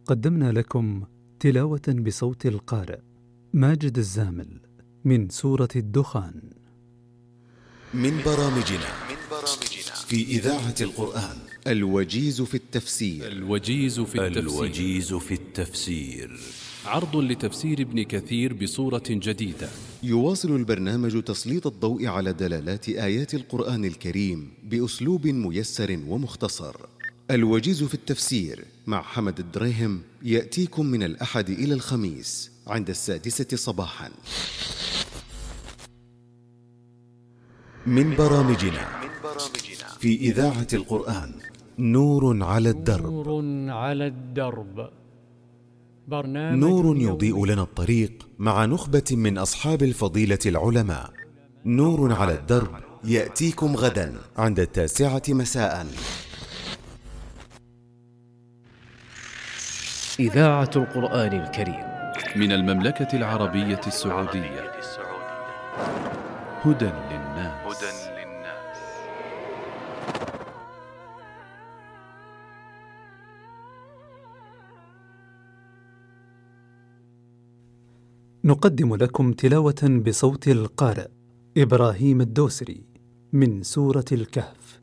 قدمنا لكم تلاوة بصوت القارئ ماجد الزامل من سورة الدخان. من برامجنا في إذاعة القرآن الوجيز في التفسير. الوجيز في التفسير عرض لتفسير ابن كثير بصورة جديدة. يواصل البرنامج تسليط الضوء على دلالات آيات القرآن الكريم بأسلوب ميسر ومختصر. الوجيز في التفسير مع حمد الدريهم يأتيكم من الأحد إلى الخميس عند 6:00 صباحا. من برامجنا في إذاعة القرآن نور على الدرب. نور يضيء لنا الطريق مع نخبة من أصحاب الفضيلة العلماء. نور على الدرب يأتيكم غدا عند 9:00 مساء. إذاعة القرآن الكريم من المملكة العربية السعودية. هدى للناس. نقدم لكم تلاوة بصوت القارئ إبراهيم الدوسري من سورة الكهف.